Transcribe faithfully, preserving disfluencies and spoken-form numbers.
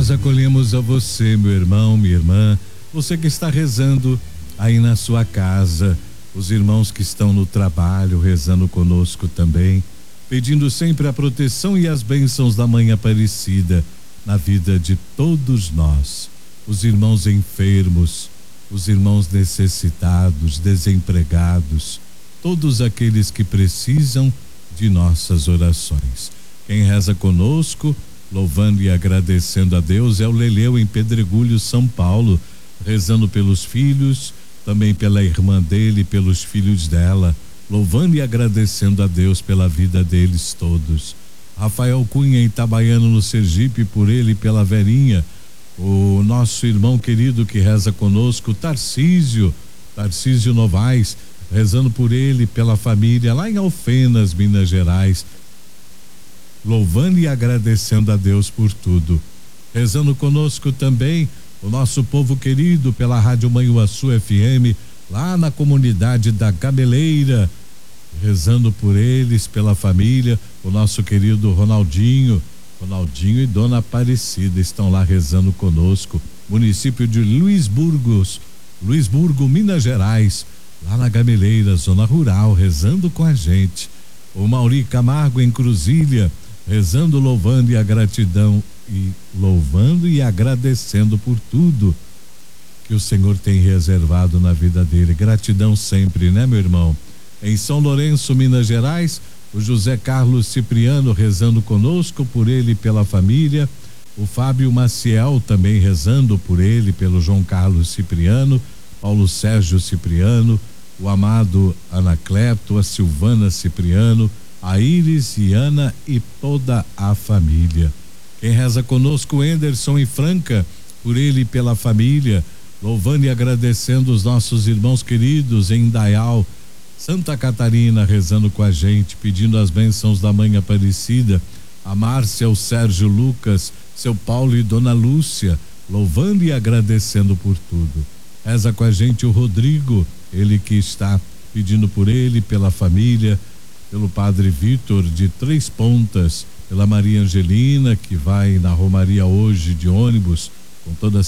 nós acolhemos a você, meu irmão, minha irmã, você que está rezando aí na sua casa, os irmãos que estão no trabalho rezando conosco também, pedindo sempre a proteção e as bênçãos da Mãe Aparecida na vida de todos nós, os irmãos enfermos, os irmãos necessitados, desempregados, todos aqueles que precisam de nossas orações. Quem reza conosco, louvando e agradecendo a Deus, é o Leleu em Pedregulho, São Paulo, rezando pelos filhos, também pela irmã dele, pelos filhos dela, louvando e agradecendo a Deus pela vida deles todos. Rafael Cunha em Itabaiano, no Sergipe, por ele e pela Verinha. O nosso irmão querido que reza conosco, Tarcísio, Tarcísio Novaes, rezando por ele, pela família, lá em Alfenas, Minas Gerais, louvando e agradecendo a Deus por tudo. Rezando conosco também o nosso povo querido pela Rádio Manhuaçu F M, lá na comunidade da Gameleira, rezando por eles, pela família, o nosso querido Ronaldinho, Ronaldinho e Dona Aparecida estão lá rezando conosco. Município de Luisburgos, Luisburgo, Minas Gerais, lá na Gameleira, zona rural, rezando com a gente. O Mauri Camargo em Cruzília, rezando, louvando e a gratidão e louvando e agradecendo por tudo que o Senhor tem reservado na vida dele. Gratidão sempre, né, meu irmão? Em São Lourenço, Minas Gerais, o José Carlos Cipriano rezando conosco, por ele e pela família. O Fábio Maciel também rezando por ele, pelo João Carlos Cipriano, Paulo Sérgio Cipriano, o amado Anacleto, a Silvana Cipriano, a Iris e Ana e toda a família. Quem reza conosco, Enderson em Franca, por ele e pela família, louvando e agradecendo os nossos irmãos queridos em Indaial, Santa Catarina, rezando com a gente, pedindo as bênçãos da Mãe Aparecida. A Márcia, o Sérgio Lucas, seu Paulo e Dona Lúcia, louvando e agradecendo por tudo. Reza com a gente o Rodrigo, ele que está pedindo por ele, pela família, pelo Padre Vitor de Três Pontas, pela Maria Angelina, que vai na Romaria hoje de ônibus, com toda a